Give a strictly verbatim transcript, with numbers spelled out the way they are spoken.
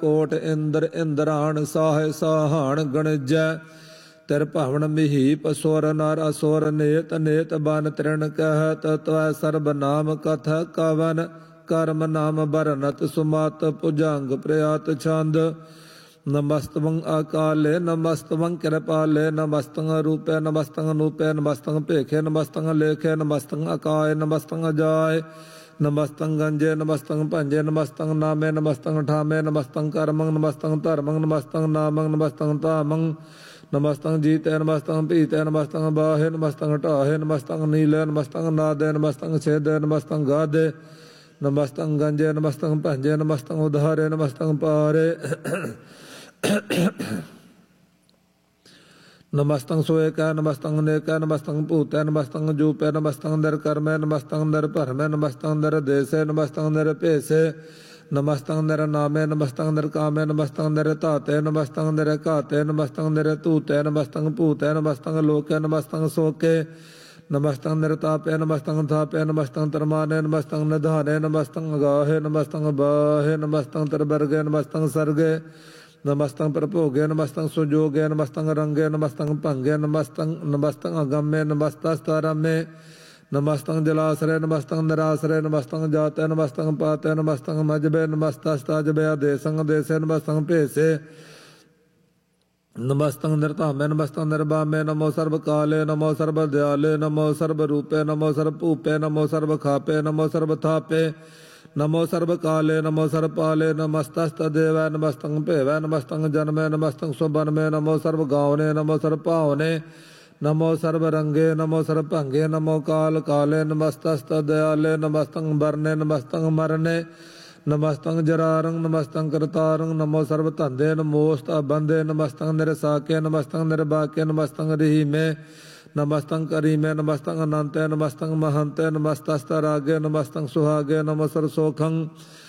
ਕੋਟ ਇੰਦਰ ਇੰਦਰਾਣ ਸਾਹਿ ਸਾਹਾਣ ਗਣਜੈ ਤਿਰ ਭਵਨ ਮਹੀਪ ਸੁਰ ਨਰ ਅਸੁਰ ਨੇਤ ਨੇਤ ਬਨ ਤ੍ਰਿਣ ਕਹਿਤ ਤਵੈ ਸਰਬ ਨਾਮ ਕਥ ਕਵਨ ਕਰਮ ਨਾਮ ਬਰਨਤ ਸੁਮਤ ਭੁਜੰਗ ਪ੍ਰਿਆਤ ਛੰਦ ਨਮਸਤਵੰ ਅਕਾਲੇ ਨਮਸਤਵੰ ਕਿਰਪਾਲੇ ਨਮਸਤੰ ਰੂਪੇ ਨਮਸਤੰ ਨੂਪੇ ਨਮਸਤੰ ਭੇਖੇ ਨਮਸਤੰ ਲੇਖੇ ਨਮਸਤੰ ਅਕਾਏ ਨਮਸਤੰ ਜਾਏ ਨਮਸਤੰ ਗੰਜੇ ਨਮਸਤੰ ਭੰਜੇ ਨਮਸਤੰ ਨਾਮੇ ਨਮਸਤੰ ਠਾਮੇ ਨਮਸਤੰ ਕਰਮੰ ਨਮਸਤੰ ਧਰਮੰ ਨਮਸਤੰ ਨਾਮੰ ਨਮਸਤੰ ਧਾਮੰ ਨਮਸਤੰ ਜੀਤੇ ਨਮਸਤੰ ਭੀਤੇ ਨਮਸਤੰ ਬਾਹੇ ਨਮਸਤੰ ਢਾਹੇ ਨਮਸਤੰ ਨੀਲੇ ਨਮਸਤੰ ਨਾਦੇ ਨਮਸਤੰ ਛੇਦੇ ਨਮਸਤੰ ਗਾਦੇ ਨਮਸਤੰ ਗੰਜੇ ਨਮਸਤੰ ਭੰਜੇ ਨਮਸਤੰ ਉਧਾਰੇ ਨਮਸਤੰ ਪਾਰੇ ਨਮਸਤੰ ਸੋਇਕੈ ਨਮਸਤੰ ਨੇਕੈ ਨਮਸਤੰ ਭੂਤੈ ਨਮਸਤੰ ਜੂਪੈ ਨਮਸਤੰ ਦਰ ਕਰਮੈ ਨਮਸਤੰ ਦਰ ਭਰਮੈ ਨਮਸਤੰ ਦਰ ਦੇਸੈ ਨਮਸਤੰ ਦਰ ਭੇਸੈ ਨਮਸਤੰ ਦਰ ਨਾਮੇ ਨਮਸਤੰ ਦਰ ਕਾਮੇ ਨਮਸਤੰ ਦਰ ਧਾਤੇ ਨਮਸਤੰ ਦਰ ਘਾਤੇ ਨਮਸਤੰ ਦਰ ਧੂਤੈ ਨਮਸਤੰ ਭੂਤੈ ਨਮਸਤੰ ਲੋਕੈ ਨਮਸਤੰ ਸੋਕੇ ਨਮਸਤੰ ਨਿਰਤਾਪੇ ਨਮਸਤੰ ਥਾਪੇ ਨਮਸਤੰ ਤਰਮਾਨੇ ਨਮਸਤੰ ਨਿਧਾਨੇ ਨਮਸਤੰ ਅਗਾਹੇ ਨਮਸਤੰ ਬਾਹੇ ਨਮਸਤੰ ਤਰਬਰਗੇ ਨਮਸਤੰ ਸਰਗੇ ਨਮਸਤੰ ਪ੍ਰਭੋਗੇ ਨਮਸਤੰ ਸੁਜੋਗੇ ਨਮਸਤੰ ਰੰਗੇ ਨਮਸਤੰ ਭੰਗੇ ਨਮਸਤੰ ਨਮਸਤੰ ਅਗੰਮੇ ਨਮਸਤਸਤਰਮੇ ਨਮਸਤੰ ਜਲਾਸਰੇ ਨਮਸਤੰ ਨਿਰਾਸਰੇ ਨਮਸਤੰ ਜਾਤੇ ਨਮਸਤੰ ਪਾਤੇ ਨਮਸਤੰ ਮਜਬੇ ਨਮਸਤਸਤਜਬੇ ਆਦੇਸੰ ਦੇਸੇ ਨਮਸਤੰ ਭੇਸੇ ਨਮਸਤੰ ਨਿਰਧਾਮੇ ਨਮਸਤੰ ਨਿਰਬਾਮੇ ਨਮੋ ਸਰਬ ਕਾਲੇ ਨਮੋ ਸਰਬ ਦਿਆਲੇ ਨਮੋ ਸਰਬ ਰੂਪੇ ਨਮੋ ਸਰਬ ਭੂਪੇ ਨਮੋ ਸਰਬ ਖਾਪੇ ਨਮੋ ਸਰਬ ਥਾਪੇ ਨਮੋ ਸਰਬ ਕਾਲੇ ਨਮੋ ਸਰਬ ਪਾਲੇ ਨਮਸਤਸਤ ਦੇਵੈ ਨਮਸਤੰ ਭੇਵੈ ਨਮਸਤੰ ਜਨਮੇ ਨਮਸਤੰ ਸੁਬਨਮੇ ਨਮੋ ਸਰਬ ਗਾਵਨੇ ਨਮੋ ਸਰਬ ਭਾਵਨੇ ਨਮੋ ਸਰਬ ਰੰਗੇ ਨਮੋ ਸਰਬ ਭੰਗੇ ਨਮੋ ਕਾਲ ਕਾਲੇ ਨਮਸਤਸਤ ਦਿਆਲੇ ਨਮਸਤੰ ਬਰਨੇ ਨਮਸਤੰ ਮਰਨੇ ਨਮਸਤੰ ਜਰਾਰੰ ਨਮਸਤੰ ਕਰਤਾਰੰ ਨਮੋ ਸਰਬ ਧੰਦੇ ਨਮੋਸਤ ਬੰਦੇ ਨਮਸਤੰ ਨਿਰਸਾਕੇ ਨਮਸਤੰ ਨਿਰਬਾਕੇ ਨਮਸਤੰ ਰਹੀਮੇ ਨਮਸਤੰ ਕਰੀਮੇ ਨਮਸਤੰ ਅਨੰਤੇ ਨਮਸਤੰ ਮਹੰਤੇ ਨਮਸਤਸਤ ਰਾਗੇ ਨਮਸਤੰ ਸੁਹਾਗੇ ਨਮੋ ਸਰ ਸੋਖੰ